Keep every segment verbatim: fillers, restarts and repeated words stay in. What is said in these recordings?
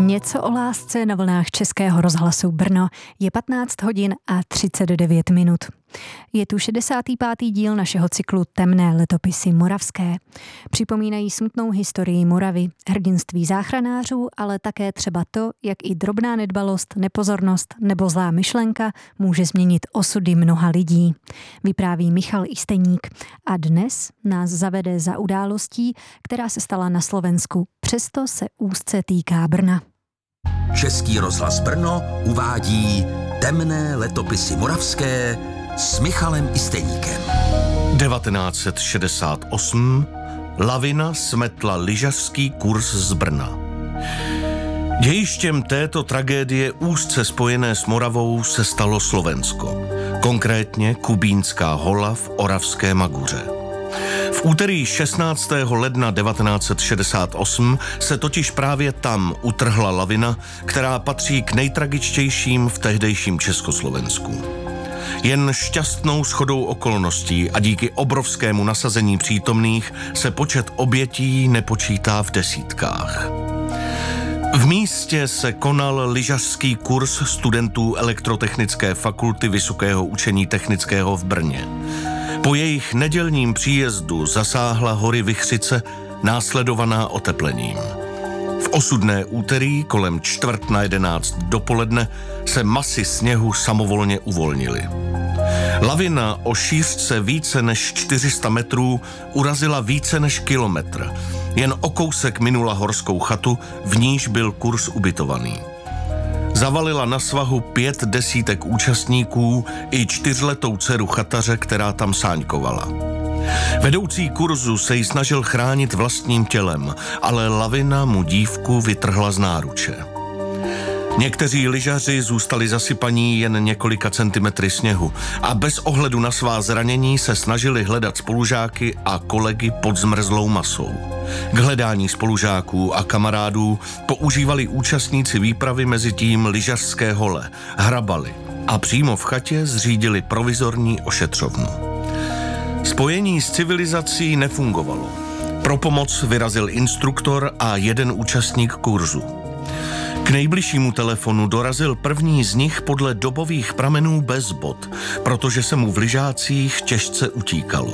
Něco o lásce na vlnách Českého rozhlasu Brno. Je patnáct hodin a třicet devět minut. Je tu šedesátý pátý díl našeho cyklu Temné letopisy moravské. Připomínají smutnou historii Moravy, hrdinství záchranářů, ale také třeba to, jak i drobná nedbalost, nepozornost nebo zlá myšlenka může změnit osudy mnoha lidí. Vypráví Michal Isteník a dnes nás zavede za událostí, která se stala na Slovensku. Přesto se úzce týká Brna. Český rozhlas Brno uvádí Temné letopisy moravské s Michalem Isteníkem. devatenáct set šedesát osm lavina smetla lyžařský kurz z Brna. Dějištěm této tragédie úzce spojené s Moravou se stalo Slovensko, konkrétně Kubínská hola v Oravské Maguře. V úterý šestnáctého ledna devatenáct set šedesát osm se totiž právě tam utrhla lavina, která patří k nejtragičtějším v tehdejším Československu. Jen šťastnou shodou okolností a díky obrovskému nasazení přítomných se počet obětí nepočítá v desítkách. V místě se konal lyžařský kurz studentů Elektrotechnické fakulty Vysokého učení technického v Brně. Po jejich nedělním příjezdu zasáhla hory Vichřice, následovaná oteplením. V osudné úterý kolem čtvrt na jedenáct dopoledne se masy sněhu samovolně uvolnily. Lavina o šířce více než čtyři sta metrů urazila více než kilometr. Jen o kousek minula horskou chatu, v níž byl kurz ubytovaný. Zavalila na svahu pět desítek účastníků i čtyřletou dceru chataře, která tam sáňkovala. Vedoucí kurzu se jí snažil chránit vlastním tělem, ale lavina mu dívku vytrhla z náruče. Někteří lyžaři zůstali zasypaní jen několika centimetry sněhu a bez ohledu na svá zranění se snažili hledat spolužáky a kolegy pod zmrzlou masou. K hledání spolužáků a kamarádů používali účastníci výpravy mezi tím lyžařské hole, hrabali a přímo v chatě zřídili provizorní ošetřovnu. Spojení s civilizací nefungovalo. Pro pomoc vyrazil instruktor a jeden účastník kurzu. K nejbližšímu telefonu dorazil první z nich podle dobových pramenů bez bod, protože se mu v lyžácích těžce utíkalo.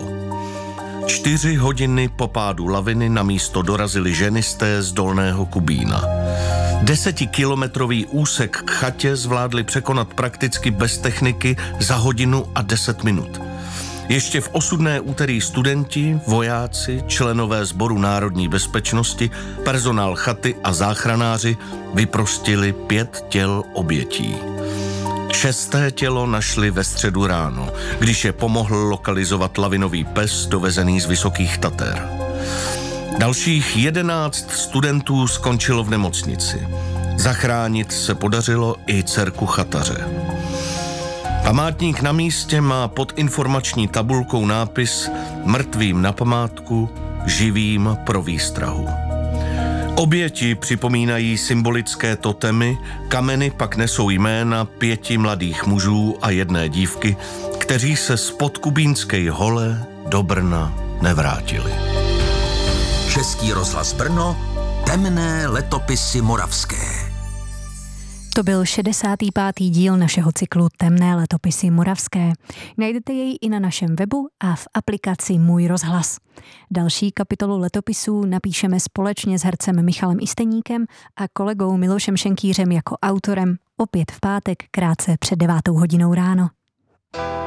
Čtyři hodiny po pádu laviny na místo dorazili ženisté z Dolného Kubína. Desetikilometrový úsek k chatě zvládli překonat prakticky bez techniky za hodinu a deset minut. Ještě v osudné úterý studenti, vojáci, členové Sboru národní bezpečnosti, personál chaty a záchranáři vyprostili pět těl obětí. Šesté tělo našli ve středu ráno, když je pomohl lokalizovat lavinový pes dovezený z Vysokých Tater. Dalších jedenáct studentů skončilo v nemocnici. Zachránit se podařilo i dcerku chataře. Památník na místě má pod informační tabulkou nápis Mrtvým na památku, živým pro výstrahu. Oběti připomínají symbolické totemy, kameny pak nesou jména pěti mladých mužů a jedné dívky, kteří se z Podkubínské hole do Brna nevrátili. Český rozhlas Brno, Temné letopisy moravské. To byl šedesátý pátý díl našeho cyklu Temné letopisy moravské. Najdete jej i na našem webu a v aplikaci Můj rozhlas. Další kapitolu letopisů napíšeme společně s hercem Michalem Isteníkem a kolegou Milošem Šenkýřem jako autorem opět v pátek krátce před devátou hodinou ráno.